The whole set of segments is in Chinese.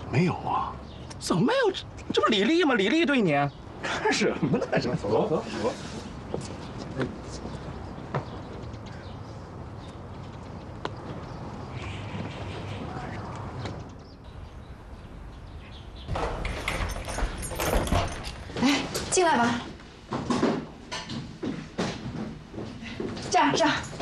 没有啊？ 怎么没有？这不李丽吗？李丽对你，看什么呢？这走走走。 来，进来吧。这儿。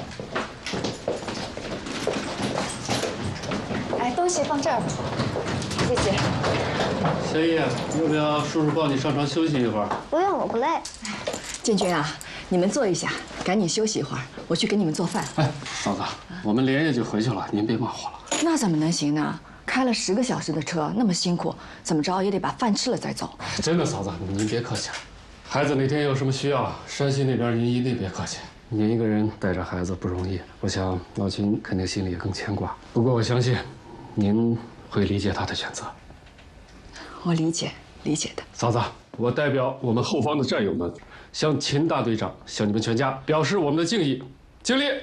哎，东西放这儿吧。谢谢。 小叶，要不要叔叔抱你上床休息一会儿？ 不用，我不累。 建军啊，你们坐一下，赶紧休息一会儿，我去给你们做饭。 哎，嫂子，我们连夜就回去了，您别忙活了。 那怎么能行呢？开了10个小时的车，那么辛苦，怎么着也得把饭吃了再走。 真的，嫂子，您别客气了。孩子哪天有什么需要，山西那边您一定别客气。您一个人带着孩子不容易，我想老秦肯定心里也更牵挂。不过我相信，您会理解他的选择。 我理解的。 嫂子，我代表我们后方的战友们，向秦大队长、向你们全家表示我们的敬意，敬礼。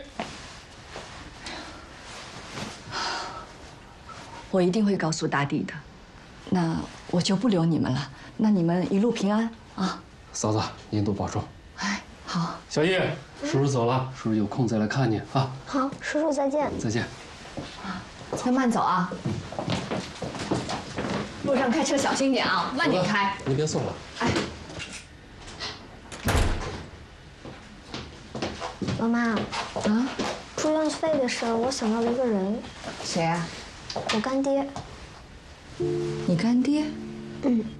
我一定会告诉大地的。那我就不留你们了。那你们一路平安啊！ 嫂子，您多保重。 哎，好。 小叶，叔叔走了，叔叔有空再来看你啊。 好，叔叔再见。 再见。 要慢走啊！路上开车小心点啊，慢点开。 您别送了。 哎， 妈妈， 啊， 住院费的事儿，我想到了一个人， 谁啊？ 我干爹。 你干爹？ 嗯。